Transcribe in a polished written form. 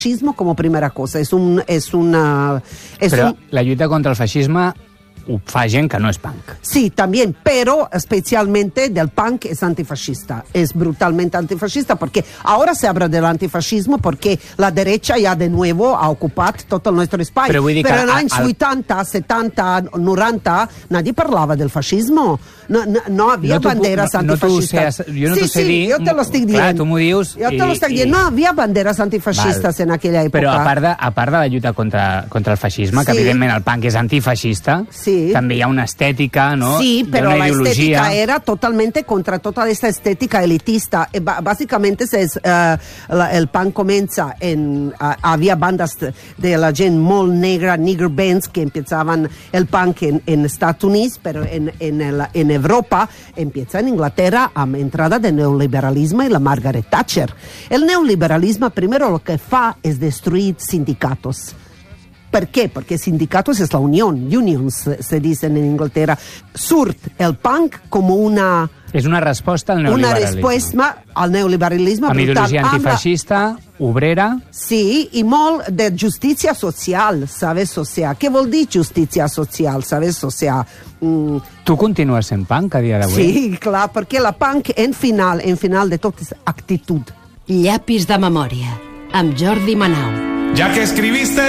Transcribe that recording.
fascismo como primera cosa. Però la lluita contra el feixisme ho fa gent que no és punk. Sí, también, pero especialmente del punk es antifascista, es brutalmente antifascista, porque ahora se habla del antifascismo porque la derecha ya de nuevo ha ocupado todo el nuestro espacio. Però vull dir pero en que els anys 80, 70, 90, nadie parlava del fascismo. No havia banderes antifascistes. Jo no t'ho sé dir. Sí, jo te lo estic dient. Clar, tu m'ho dius. Jo te lo estic dient. No havia banderes antifascistes en aquella època. Però a part de la lluita contra el feixisme, que evidentment el punk és antifeixista, també hi ha una estètica, no? Sí, pero la estética era totalmente contra toda esta estética elitista. Básicamente el punk comença había bandas de la gent molt negra, nigger bands, que empezaban el punk en Estados Unidos, pero en Europa empieza en Inglaterra amb entrada del neoliberalisme y la Margaret Thatcher. El neoliberalisme primero lo que fa es destruir sindicatos. ¿Por qué? Porque sindicatos es la unión, unions se dicen en Inglaterra. Surt el punk como una... És una resposta al neoliberalisme. Una resposta al neoliberalisme. Amb ideologia antifeixista, obrera... Sí, i molt de justícia social, saber social. Què vol dir justícia social, saber social? Tu continues sent punk a dia d'avui? Sí, clar, perquè la punk en final de tot és actitud. Llapis de memòria, amb Jordi Manau. Ya que escribiste